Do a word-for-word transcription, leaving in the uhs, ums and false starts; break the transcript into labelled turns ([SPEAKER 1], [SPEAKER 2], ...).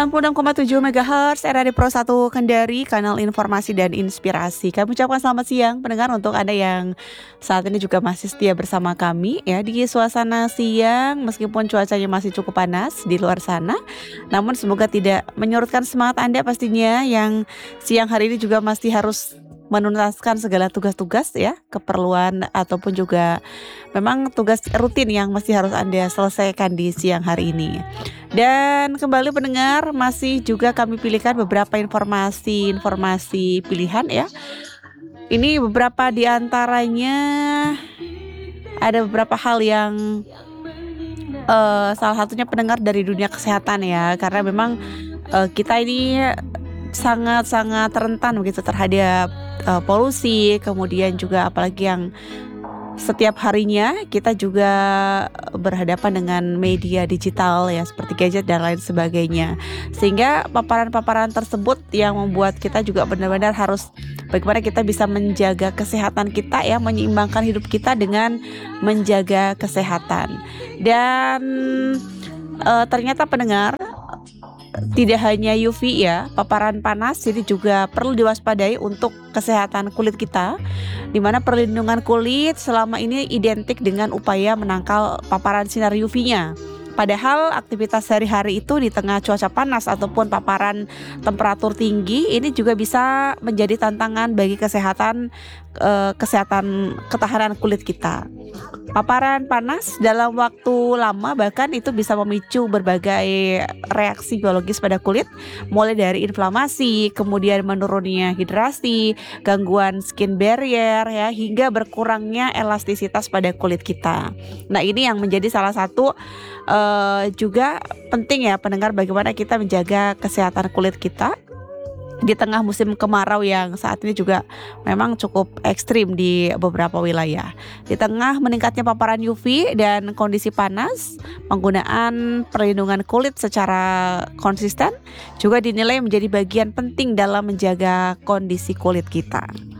[SPEAKER 1] enam puluh enam koma tujuh megahertz R R I Pro satu Kendari, kanal informasi dan inspirasi. Kami ucapkan selamat siang pendengar untuk Anda yang saat ini juga masih setia bersama kami ya di suasana siang, meskipun cuacanya masih cukup panas di luar sana. Namun semoga tidak menyurutkan semangat Anda pastinya yang siang hari ini juga masih harus menuntaskan segala tugas-tugas ya, keperluan ataupun juga memang tugas rutin yang masih harus Anda selesaikan di siang hari ini. Dan kembali pendengar, masih juga kami pilihkan beberapa informasi-informasi pilihan ya. Ini beberapa di antaranya ada beberapa hal yang uh, salah satunya pendengar dari dunia kesehatan ya, karena memang uh, kita ini sangat-sangat rentan begitu terhadap uh, polusi, kemudian juga apalagi yang setiap harinya kita juga berhadapan dengan media digital ya seperti gadget dan lain sebagainya. Sehingga paparan-paparan tersebut yang membuat kita juga benar-benar harus bagaimana kita bisa menjaga kesehatan kita ya, menyeimbangkan hidup kita dengan menjaga kesehatan. Dan uh, ternyata pendengar, tidak hanya U V ya, paparan panas jadi juga perlu diwaspadai untuk kesehatan kulit kita, di mana perlindungan kulit selama ini identik dengan upaya menangkal paparan sinar U V-nya. Padahal aktivitas sehari-hari itu di tengah cuaca panas ataupun paparan temperatur tinggi ini juga bisa menjadi tantangan bagi kesehatan eh, kesehatan ketahanan kulit kita. Paparan panas dalam waktu lama bahkan itu bisa memicu berbagai reaksi biologis pada kulit, mulai dari inflamasi, kemudian menurunnya hidrasi, gangguan skin barrier ya, hingga berkurangnya elastisitas pada kulit kita. Nah, ini yang menjadi salah satu uh, juga penting ya pendengar, bagaimana kita menjaga kesehatan kulit kita di tengah musim kemarau yang saat ini juga memang cukup ekstrim di beberapa wilayah. Di tengah meningkatnya paparan U V dan kondisi panas, penggunaan perlindungan kulit secara konsisten juga dinilai menjadi bagian penting dalam menjaga kondisi kulit kita.